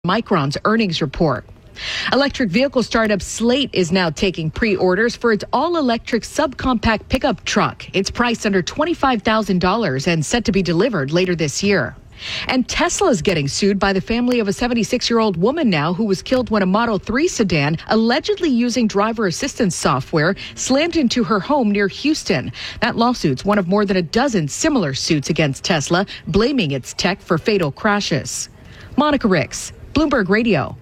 Micron's earnings report. Electric vehicle startup Slate is now taking pre-orders for its all-electric subcompact pickup truck. It's priced under $25,000 and set to be delivered later this year. And Tesla is getting sued by the family of a 76-year-old woman now who was killed when a Model 3 sedan, allegedly using driver assistance software, slammed into her home near Houston. That lawsuit's one of more than a dozen similar suits against Tesla, blaming its tech for fatal crashes. Monica Ricks, Bloomberg Radio.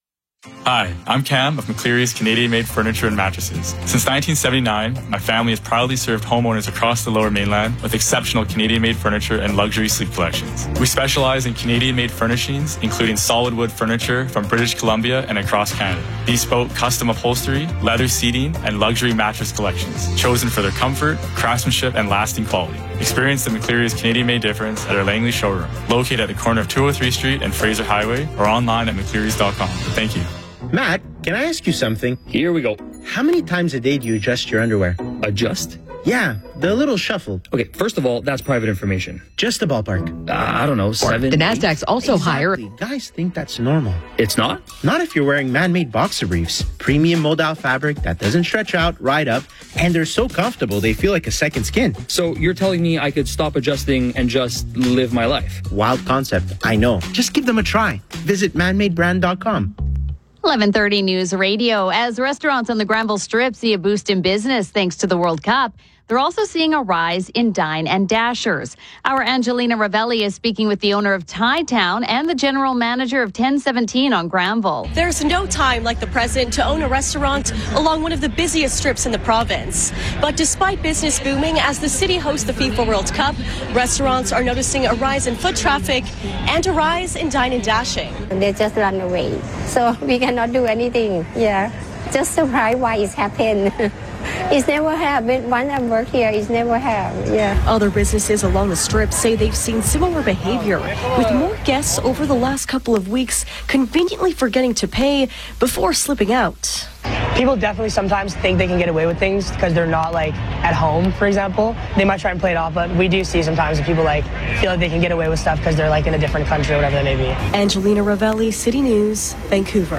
Hi, I'm Cam of McCleary's Canadian-made furniture and mattresses. Since 1979, my family has proudly served homeowners across the Lower Mainland with exceptional Canadian-made furniture and luxury sleep collections. We specialize in Canadian-made furnishings, including solid wood furniture from British Columbia and across Canada, bespoke custom upholstery, leather seating, and luxury mattress collections, chosen for their comfort, craftsmanship, and lasting quality. Experience the McCleary's Canadian-made difference at our Langley showroom, located at the corner of 203 Street and Fraser Highway, or online at mcclearys.com. Thank you. Matt, can I ask you something? Here we go. How many times a day do you adjust your underwear? Adjust? Yeah, the little shuffle. Okay, first of all, that's private information. Just a ballpark. I don't know, 7. The Nasdaq's also higher. Guys think that's normal. It's not? Not if you're wearing man-made boxer briefs. Premium modal fabric that doesn't stretch out, ride up, and they're so comfortable they feel like a second skin. So you're telling me I could stop adjusting and just live my life? Wild concept, I know. Just give them a try. Visit manmadebrand.com. 11:30 News Radio. As restaurants on the Granville Strip see a boost in business thanks to the World Cup, they're also seeing a rise in dine and dashers. Our Angelina Ravelli is speaking with the owner of Thai Town and the general manager of 1017 on Granville. There's no time like the present to own a restaurant along one of the busiest strips in the province. But despite business booming as the city hosts the FIFA World Cup, restaurants are noticing a rise in foot traffic and a rise in dine and dashing. They just run away, so we cannot do anything. Yeah, just surprised why it's happened. It's never happened. Once I work here, it's never happened. Yeah. Other businesses along the strip say they've seen similar behavior, with more guests over the last couple of weeks conveniently forgetting to pay before slipping out. People definitely sometimes think they can get away with things because they're not like at home, for example. They might try and play it off, but we do see sometimes that people like feel like they can get away with stuff because they're like in a different country or whatever that may be. Angelina Ravelli, City News, Vancouver.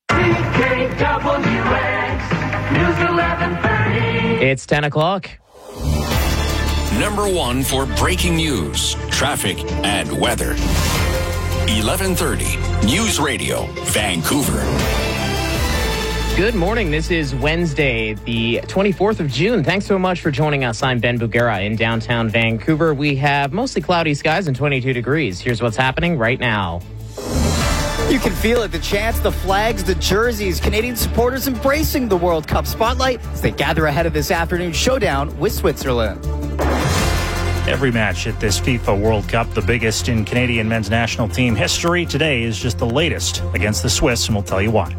It's 10 o'clock. Number 1 for breaking news, traffic, and weather. 11:30 News Radio, Vancouver. Good morning. This is Wednesday, the 24th of June. Thanks so much for joining us. I'm Ben Bugera in downtown Vancouver. We have mostly cloudy skies and 22 degrees. Here's what's happening right now. You can feel it, the chants, the flags, the jerseys. Canadian supporters embracing the World Cup spotlight as they gather ahead of this afternoon's showdown with Switzerland. Every match at this FIFA World Cup, the biggest in Canadian men's national team history, today is just the latest against the Swiss, and we'll tell you why.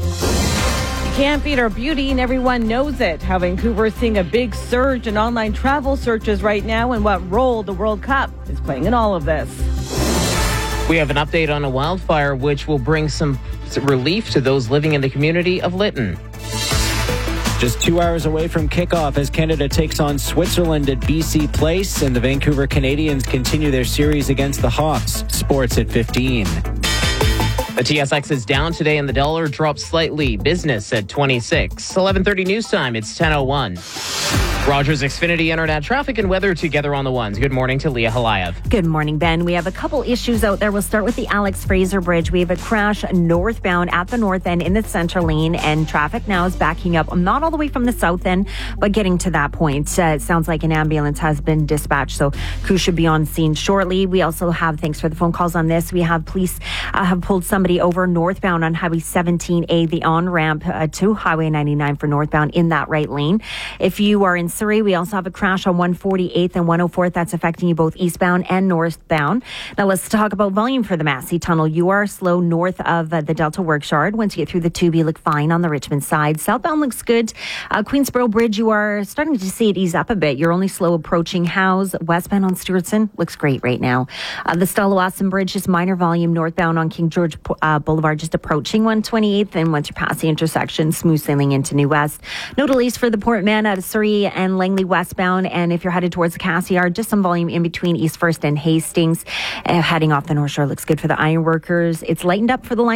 Can't beat our beauty, and everyone knows it. How Vancouver is seeing a big surge in online travel searches right now, and what role the World Cup is playing in all of this. We have an update on a wildfire which will bring some relief to those living in the community of Lytton. Just 2 hours away from kickoff as Canada takes on Switzerland at BC Place, and the Vancouver Canadians continue their series against the Hawks. Sports at 15. The TSX is down today and the dollar drops slightly. Business at 26. 11:30 news time. It's 10:01. Rogers Xfinity Internet traffic and weather together on the ones. Good morning to Leah Halayev. Good morning, Ben. We have a couple issues out there. We'll start with the Alex Fraser Bridge. We have a crash northbound at the north end in the center lane, and traffic now is backing up. Not all the way from the south end, but getting to that point. It sounds like an ambulance has been dispatched, so crew should be on scene shortly. We also have, thanks for the phone calls on this, we have police have pulled somebody over northbound on Highway 17A, the on-ramp to Highway 99 for northbound in that right lane. If you are in Surrey, we also have a crash on 148th and 104th that's affecting you both eastbound and northbound. Now let's talk about volume for the Massey Tunnel. You are slow north of the Delta Works Yard. Once you get through the tube, you look fine on the Richmond side. Southbound looks good. Queensboro Bridge, you are starting to see it ease up a bit. You're only slow approaching Howes. Westbound on Stewartson looks great right now. The Stella-Wasson Bridge, just minor volume northbound on King George Boulevard, just approaching 128th. And once you pass the intersection, smooth sailing into New West. No delays for the Port Mann out of Surrey and and Langley westbound. And if you're headed towards the Cassie Yard, just some volume in between East First and Hastings. Heading off the North Shore looks good for the iron workers. It's lightened up for the line